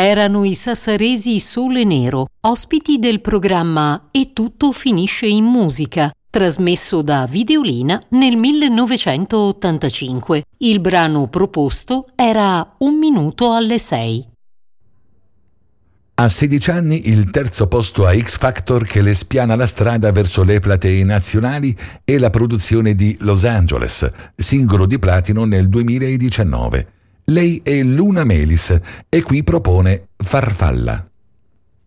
erano i sassaresi Sole Nero, ospiti del programma E tutto finisce in musica, trasmesso da Videolina nel 1985. Il brano proposto era 1 minuto alle 6. A 16 anni il terzo posto a X Factor che le spiana la strada verso le platee nazionali e la produzione di Los Angeles, singolo di platino nel 2019. Lei è Luna Melis e qui propone Farfalla.